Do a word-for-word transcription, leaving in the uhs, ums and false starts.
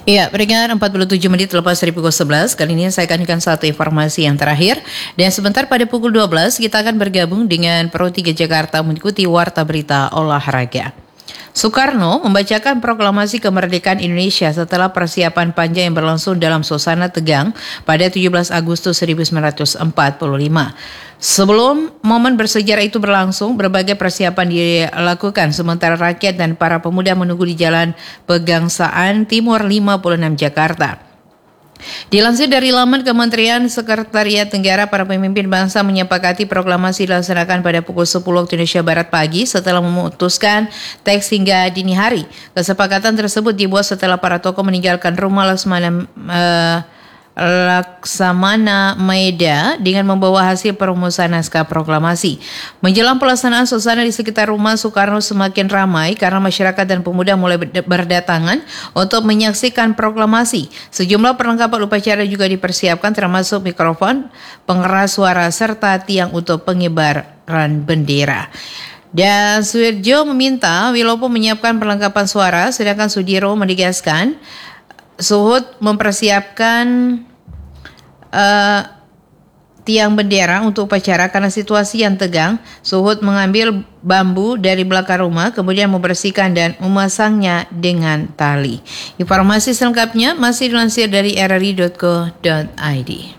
Ya, peringatan empat puluh tujuh menit lepas dari pukul sebelas, kali ini saya akan akan satu informasi yang terakhir. Dan sebentar pada pukul dua belas, kita akan bergabung dengan Pro tiga Jakarta mengikuti Warta Berita Olahraga. Soekarno membacakan proklamasi kemerdekaan Indonesia setelah persiapan panjang yang berlangsung dalam suasana tegang pada tujuh belas Agustus seribu sembilan ratus empat puluh lima. Sebelum momen bersejarah itu berlangsung, berbagai persiapan dilakukan sementara rakyat dan para pemuda menunggu di Jalan Pegangsaan Timur lima puluh enam Jakarta. Dilansir dari laman Kementerian Sekretariat Negara, para pemimpin bangsa menyepakati proklamasi dilaksanakan pada pukul sepuluh waktu Indonesia Barat pagi setelah memutuskan teks hingga dini hari. Kesepakatan tersebut dibuat setelah para tokoh meninggalkan rumah Laksamana uh, Laksamana Maeda dengan membawa hasil perumusan naskah proklamasi. Menjelang pelaksanaan, suasana di sekitar rumah Soekarno semakin ramai karena masyarakat dan pemuda mulai berdatangan untuk menyaksikan proklamasi. Sejumlah perlengkapan upacara juga dipersiapkan, termasuk mikrofon, pengeras suara, serta tiang untuk pengibaran bendera. Dan Suirjo meminta Wilopo menyiapkan perlengkapan suara, sedangkan Sudiro menegaskan Suhut mempersiapkan uh, tiang bendera untuk upacara karena situasi yang tegang. Suhut mengambil bambu dari belakang rumah, kemudian membersihkan dan memasangnya dengan tali. Informasi selengkapnya masih dilansir dari r r i dot co dot i d.